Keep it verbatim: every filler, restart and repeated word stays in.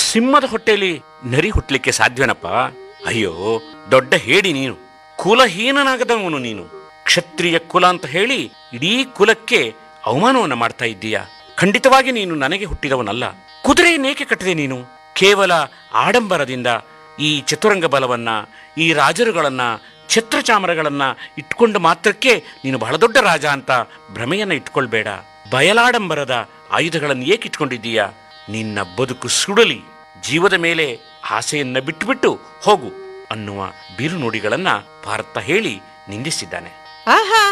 ಸಿಂಹದ ಹೊಟ್ಟೆಯಲ್ಲಿ ನರಿ ಹುಟ್ಲಿಕ್ಕೆ ಸಾಧ್ಯನಪ್ಪ? ಅಯ್ಯೋ, ದೊಡ್ಡ ಹೇಡಿ ನೀನು, ಕುಲಹೀನನಾಗದವನು ನೀನು. ಕ್ಷತ್ರಿಯ ಕುಲ ಅಂತ ಹೇಳಿ ಇಡೀ ಕುಲಕ್ಕೆ ಅವಮಾನವನ್ನ ಮಾಡ್ತಾ ಇದ್ದೀಯಾ? ಖಂಡಿತವಾಗಿ ನೀನು ನನಗೆ ಹುಟ್ಟಿದವನಲ್ಲ. ಕುದುರೆಯನ್ನೇಕೆ ಕಟ್ಟಿದೆ ನೀನು? ಕೇವಲ ಆಡಂಬರದಿಂದ ಈ ಚತುರಂಗ ಬಲವನ್ನ, ಈ ರಾಜರುಗಳನ್ನ, ಛತ್ರಚಾಮರಗಳನ್ನ ಇಟ್ಕೊಂಡು ಮಾತ್ರಕ್ಕೆ ನೀನು ಬಹಳ ದೊಡ್ಡ ರಾಜ ಅಂತ ಭ್ರಮೆಯನ್ನ ಇಟ್ಕೊಳ್ಬೇಡ. ಬಯಲಾಡಂಬರದ ಆಯುಧಗಳನ್ನು ಏಕೆ ಇಟ್ಕೊಂಡಿದ್ದೀಯಾ? ನಿನ್ನ ಬದುಕು ಸುಡಲಿ, ಜೀವದ ಮೇಲೆ ಆಸೆಯನ್ನ ಬಿಟ್ಟುಬಿಟ್ಟು ಹೋಗು ಅನ್ನುವ ಬಿರುನುಡಿಗಳನ್ನ ಭಾರತ ಹೇಳಿ ನಿಂದಿಸಿದ್ದಾನೆ. ಆಹಾ